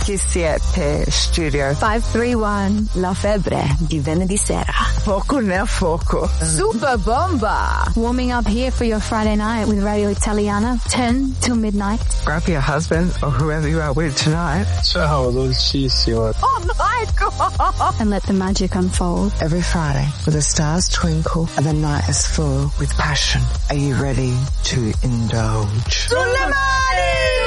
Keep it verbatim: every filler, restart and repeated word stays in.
Chi siete, studio? five three one, La Febbre di venerdì sera. Poco ne a fuoco. Super Bomba! Warming up here for your Friday night with Radio Italiana, ten till midnight. Grab your husband or whoever you are with tonight. Ciao, dolcissimo. Oh my God! And let the magic unfold. Every Friday, where the stars twinkle and the night is full with passion. Are you ready to indulge? Sulle mani!